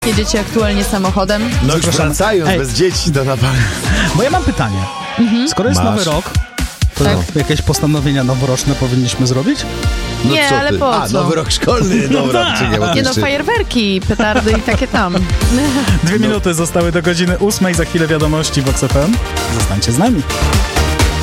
jedziecie aktualnie samochodem. No już wracając bez dzieci do napadu. Bo ja mam pytanie. Skoro jest nowy rok, to jakieś postanowienia noworoczne powinniśmy zrobić? No nie, ale po co? Nowy rok szkolny, dobra. Nie no, fajerwerki, petardy i takie tam. 2 minuty zostały do godziny 8, za chwilę wiadomości w Vox FM. Zostańcie z nami.